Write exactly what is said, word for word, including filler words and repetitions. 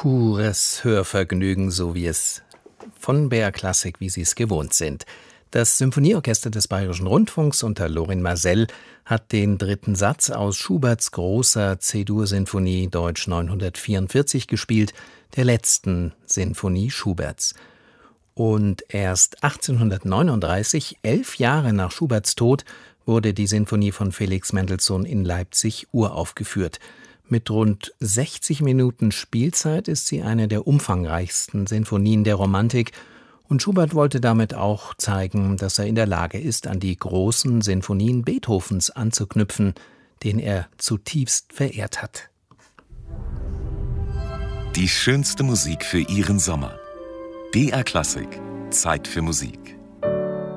Pures Hörvergnügen, so wie es von B R Klassik, wie Sie es gewohnt sind. Das Symphonieorchester des Bayerischen Rundfunks unter Lorin Maazel hat den dritten Satz aus Schuberts großer C-Dur-Sinfonie Deutsch neunhundertvierundvierzig gespielt, der letzten Sinfonie Schuberts. Und erst achtzehnhundertneununddreißig, elf Jahre nach Schuberts Tod, wurde die Sinfonie von Felix Mendelssohn in Leipzig uraufgeführt. Mit rund sechzig Minuten Spielzeit ist sie eine der umfangreichsten Sinfonien der Romantik, und Schubert wollte damit auch zeigen, dass er in der Lage ist, an die großen Sinfonien Beethovens anzuknüpfen, den er zutiefst verehrt hat. Die schönste Musik für Ihren Sommer. B R Klassik. Zeit für Musik.